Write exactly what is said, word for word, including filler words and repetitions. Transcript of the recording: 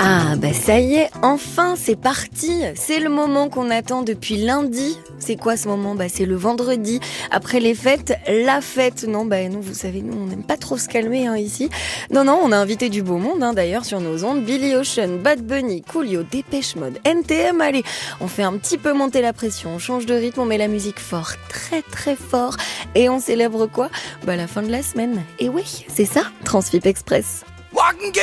Ah bah ça y est, enfin c'est parti. C'est le moment qu'on attend depuis lundi. C'est quoi ce moment? Bah c'est le vendredi. Après les fêtes, la fête. Non bah nous, vous savez, nous on n'aime pas trop se calmer hein, ici. Non non, on a invité du beau monde hein, d'ailleurs sur nos ondes. Billy Ocean, Bad Bunny, Coolio, Dépêche Mode, N T M. Allez, on fait un petit peu monter la pression, on change de rythme, on met la musique fort, très très fort. Et on célèbre quoi? Bah la fin de la semaine. Et oui, c'est ça, Transfip Express. Well, I can get